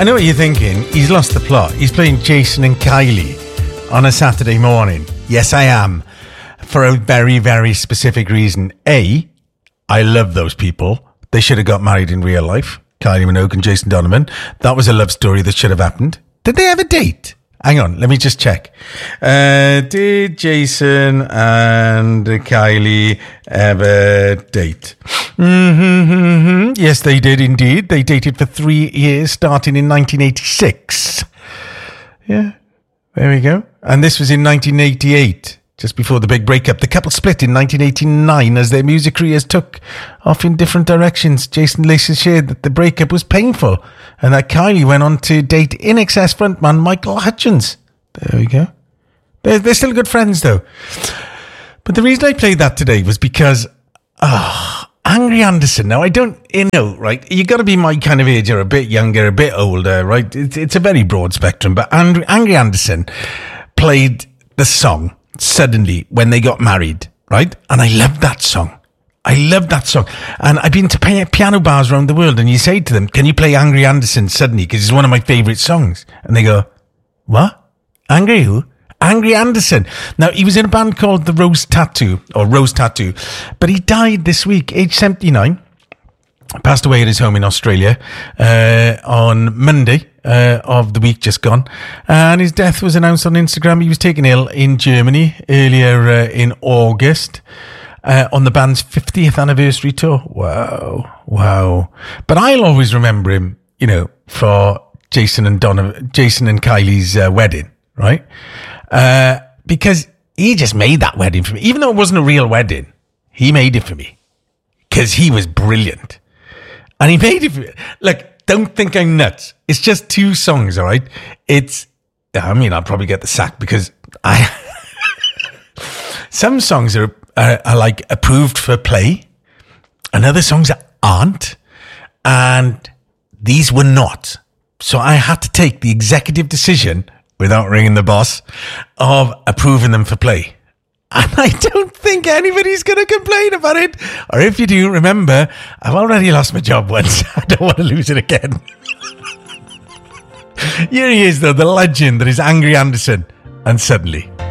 I know what you're thinking. He's lost the plot. He's playing Jason and Kylie on a Saturday morning. Yes, I am. For a very, very specific reason. A, I love those people. They should have got married in real life. Kylie Minogue and Jason Donovan. That was a love story that should have happened. Did they have a date? Hang on, let me just check. Did Jason and Kylie have a date? Yes, they did indeed. They dated for 3 years, starting in 1986. Yeah, there we go. And this was in 1988, just before the big breakup. The couple split in 1989 as their music careers took off in different directions. Jason later shared that the breakup was painful and that Kylie went on to date INXS frontman Michael Hutchence. There we go. They're still good friends, though. But the reason I played that today was because Angry Anderson. Now, I don't, right? You got to be my kind of age or a bit younger, a bit older, right? It's a very broad spectrum. But Angry Anderson played the song Suddenly when they got married, right? And I loved that song. And I've been to piano bars around the world, and you say to them, can you play Angry Anderson Suddenly? Because it's one of my favourite songs. And they go, what? Angry who? Angry Anderson. Now, he was in a band called the Rose Tattoo, but he died this week, age 79. Passed away at his home in Australia on Monday of the week just gone. And his death was announced on Instagram. He was taken ill in Germany earlier in August on the band's 50th anniversary tour. Wow. But I'll always remember him, for Jason and Kylie's wedding, right? Because he just made that wedding for me. Even though it wasn't a real wedding, he made it for me because he was brilliant. And he made it for me. Look, don't think I'm nuts. It's just 2 songs, all right? I'll probably get the sack because some songs are like approved for play and other songs aren't. And these were not. So I had to take the executive decision, without ringing the boss, of approving them for play. And I don't think anybody's going to complain about it. Or if you do, remember, I've already lost my job once. I don't want to lose it again. Here he is, though, the legend that is Angry Anderson. And Suddenly.